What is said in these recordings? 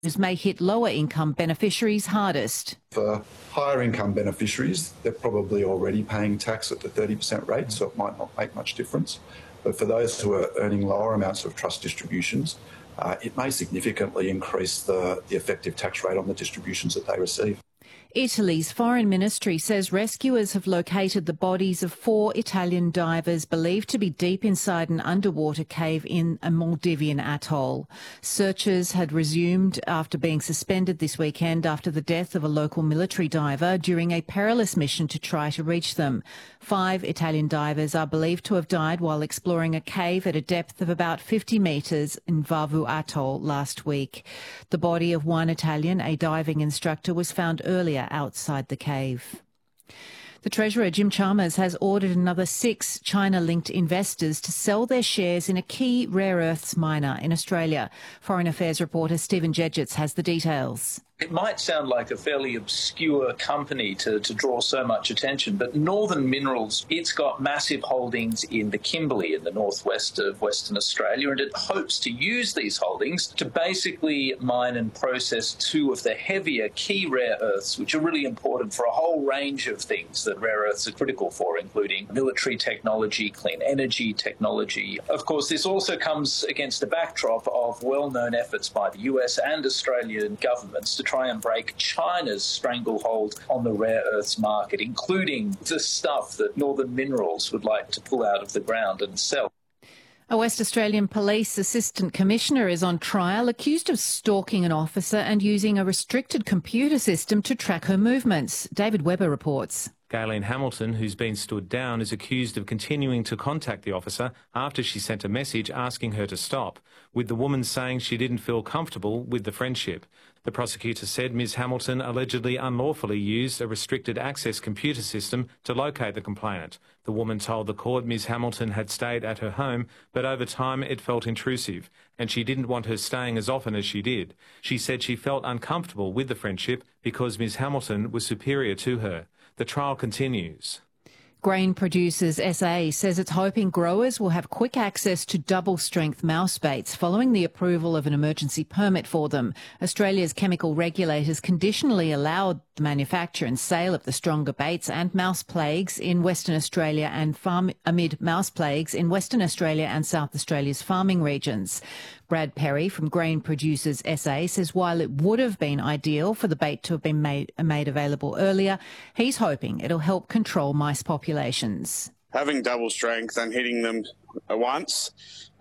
may hit lower income beneficiaries hardest. For higher income beneficiaries, they're probably already paying tax at the 30% rate, so it might not make much difference. But for those who are earning lower amounts of trust distributions, it may significantly increase the effective tax rate on the distributions that they receive. Italy's foreign ministry says rescuers have located the bodies of 4 Italian divers believed to be deep inside an underwater cave in a Maldivian atoll. Searches had resumed after being suspended this weekend after the death of a local military diver during a perilous mission to try to reach them. 5 Italian divers are believed to have died while exploring a cave at a depth of about 50 metres in Vavu Atoll last week. The body of one Italian, a diving instructor, was found earlier outside the cave. The Treasurer, Jim Chalmers, has ordered another 6 China-linked investors to sell their shares in a key rare earths miner in Australia. Foreign Affairs reporter Stephen Jedgetts has the details. It might sound like a fairly obscure company to draw so much attention, but Northern Minerals, it's got massive holdings in the Kimberley in the northwest of Western Australia, and it hopes to use these holdings to basically mine and process 2 of the heavier key rare earths, which are really important for a whole range of things that rare earths are critical for, including military technology, clean energy technology. Of course, this also comes against a backdrop of well-known efforts by the US and Australian governments to try and break China's stranglehold on the rare earths market, including the stuff that Northern Minerals would like to pull out of the ground and sell. A West Australian Police Assistant Commissioner is on trial, accused of stalking an officer and using a restricted computer system to track her movements. David Webber reports. Gayleen Hamilton, who's been stood down, is accused of continuing to contact the officer after she sent a message asking her to stop, with the woman saying she didn't feel comfortable with the friendship. The prosecutor said Ms Hamilton allegedly unlawfully used a restricted access computer system to locate the complainant. The woman told the court Ms Hamilton had stayed at her home, but over time it felt intrusive, and she didn't want her staying as often as she did. She said she felt uncomfortable with the friendship because Ms Hamilton was superior to her. The trial continues. Grain Producers SA says it's hoping growers will have quick access to double-strength mouse baits following the approval of an emergency permit for them. Australia's chemical regulators conditionally allowed the manufacture and sale of the stronger baits and mouse plagues in Western Australia and amid mouse plagues in Western Australia and South Australia's farming regions. Brad Perry from Grain Producers SA says while it would have been ideal for the bait to have been made available earlier, he's hoping it'll help control mice populations. Having double strength and hitting them at once,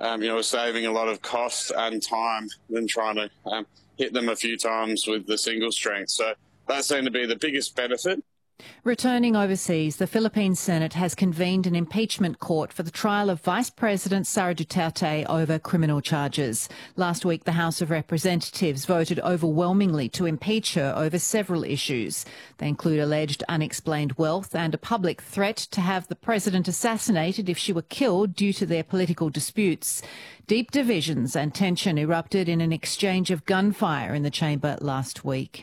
saving a lot of cost and time than trying to hit them a few times with the single strength. So that seemed to be the biggest benefit. Returning overseas, the Philippine Senate has convened an impeachment court for the trial of Vice President Sara Duterte over criminal charges. Last week, the House of Representatives voted overwhelmingly to impeach her over several issues. They include alleged unexplained wealth and a public threat to have the president assassinated if she were killed due to their political disputes. Deep divisions and tension erupted in an exchange of gunfire in the chamber last week.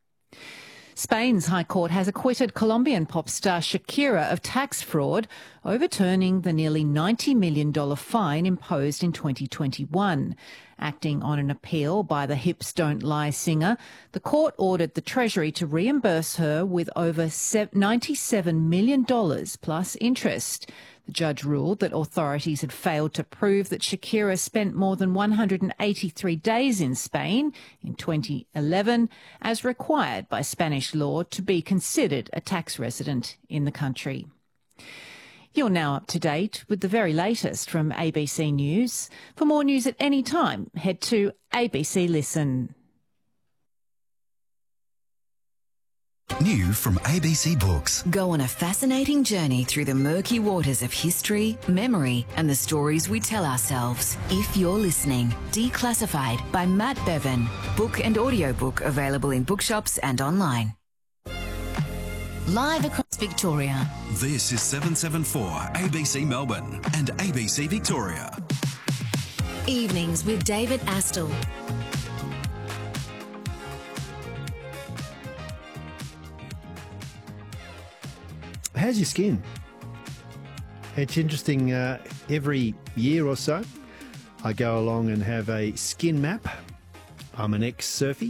Spain's High Court has acquitted Colombian pop star Shakira of tax fraud, overturning the nearly $90 million fine imposed in 2021. Acting on an appeal by the Hips Don't Lie singer, the court ordered the Treasury to reimburse her with over $97 million plus interest. The judge ruled that authorities had failed to prove that Shakira spent more than 183 days in Spain in 2011, as required by Spanish law to be considered a tax resident in the country. You're now up to date with the very latest from ABC News. For more news at any time, head to ABC Listen. New from ABC Books. Go on a fascinating journey through the murky waters of history, memory, and the stories we tell ourselves. If You're Listening, Declassified by Matt Bevan. Book and audiobook available in bookshops and online. Live across Victoria. This is 774 ABC Melbourne and ABC Victoria. Evenings with David Astle. How's your skin? It's interesting, every year or so I go along and have a skin map. I'm an ex-surfie.